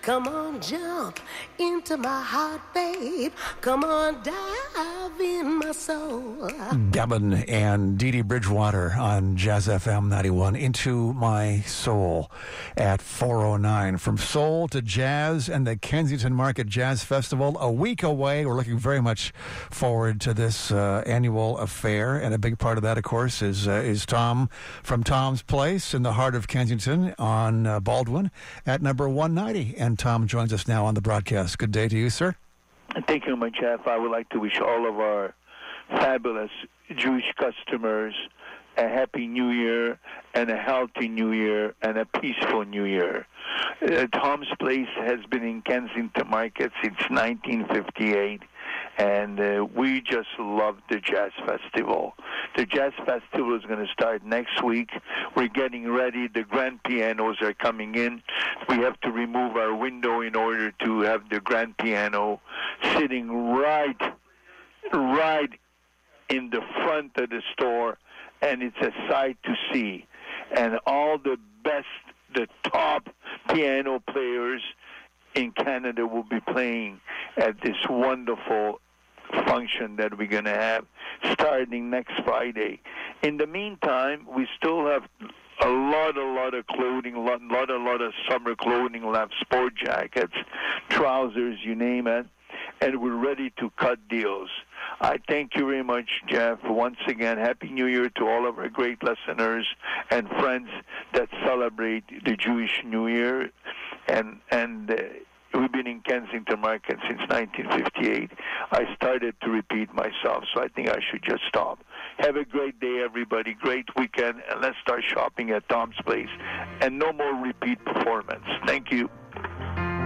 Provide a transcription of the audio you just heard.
Come on, jump into my heart, babe. Come on, dive in my soul. Gavin and Dee Dee Bridgewater on Jazz FM 91, Into My Soul at 4:09. From soul to jazz and the Kensington Market Jazz Festival, a week away. We're looking very much forward to this annual affair, and a big part of that, of course, is Tom from Tom's Place in the heart of Kensington on Baldwin at number 190. And Tom joins us now on the broadcast. Good day to you, sir. Thank you, my Jeff. I would like to wish all of our fabulous Jewish customers a happy New Year and a healthy New Year and a peaceful New Year. Tom's Place has been in Kensington Market since 1958, and we just love the Jazz Festival. The Jazz Festival is going to start next week. We're getting ready. The grand pianos are coming in. We have to remove our window in order to have the grand piano sitting right in the front of the store, and it's a sight to see. And all the best, the top piano players in Canada will be playing at this wonderful function that we're going to have starting next Friday. In the meantime, we still have a lot of clothing, a lot of summer clothing left, sport jackets, trousers, you name it, and we're ready to cut deals. I thank you very much, Jeff. Once again, Happy New Year to all of our great listeners and friends that celebrate the Jewish New Year. And we've been in Kensington Market since 1958. I started to repeat myself, so I think I should just stop. Have a great day, everybody. Great weekend, and let's start shopping at Tom's Place. And no more repeat performance. Thank you.